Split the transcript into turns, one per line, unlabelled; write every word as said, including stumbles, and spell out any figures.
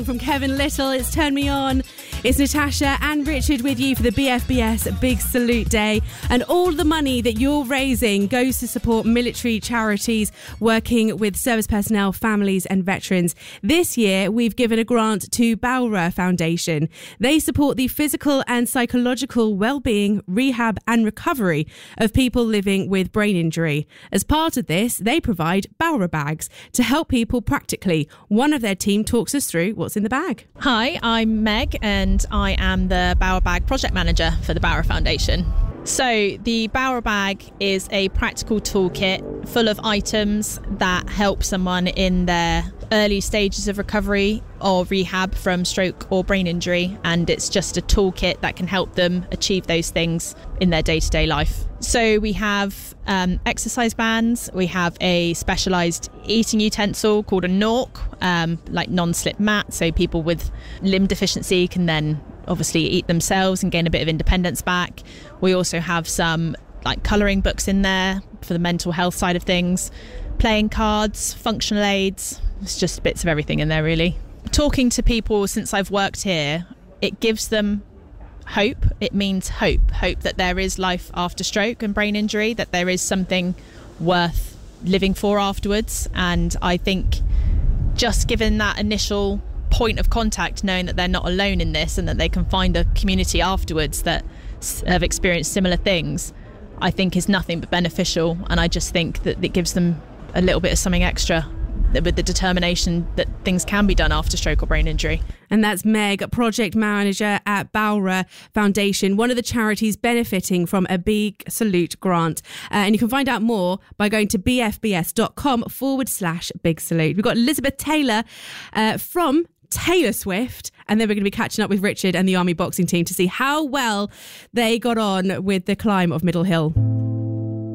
From Kevin Little, it's Turn Me On. It's Natasha and Richard with you for the B F B S Big Salute Day. And all the money that you're raising goes to support military charities working with service personnel, families and veterans. This year, we've given a grant to Bowra Foundation. They support the physical and psychological well-being, rehab and recovery of people living with brain injury. As part of this, they provide Bowra bags to help people practically. One of their team talks us through what's in the bag.
Hi, I'm Meg and I am the Bowra Bag Project Manager for the Bowra Foundation. So the Bowra Bag is a practical toolkit full of items that help someone in their early stages of recovery or rehab from stroke or brain injury, and it's just a toolkit that can help them achieve those things in their day-to-day life. So we have um, exercise bands, we have a specialised eating utensil called a N O R C, um, like non-slip mat, so people with limb deficiency can then obviously eat themselves and gain a bit of independence back. We also have some like colouring books in there for the mental health side of things, playing cards, functional aids. It's just bits of everything in there really. Talking to people since I've worked here, it gives them hope. It means hope. Hope that there is life after stroke and brain injury, that there is something worth living for afterwards. And I think just given that initial point of contact, knowing that they're not alone in this and that they can find a community afterwards that have experienced similar things, I think is nothing but beneficial. And I just think that it gives them a little bit of something extra with the determination that things can be done after stroke or brain injury.
And that's Meg, Project Manager at Bowra Foundation, one of the charities benefiting from a Big Salute grant. Uh, and you can find out more by going to bfbs.com forward slash Big Salute. We've got Elizabeth Taylor uh, from Taylor Swift, and then we're going to be catching up with Richard and the Army boxing team to see how well they got on with the climb of Middle Hill.